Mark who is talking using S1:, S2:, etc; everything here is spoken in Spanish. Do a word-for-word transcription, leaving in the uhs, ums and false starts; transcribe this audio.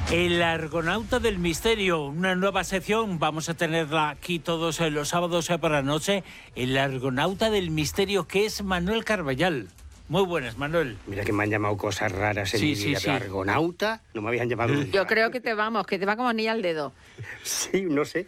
S1: El Argonauta del Misterio, una nueva sección, vamos a tenerla aquí todos los sábados por la noche. El Argonauta del Misterio, que es Manuel Carballal. Muy buenas, Manuel.
S2: Mira que me han llamado cosas raras en
S1: Sí,
S2: mi
S1: sí,
S2: vida.
S1: sí.
S2: Argonauta, no me habían llamado nunca.
S3: Yo creo que te vamos, que te va como anillo al dedo.
S2: Sí, no sé.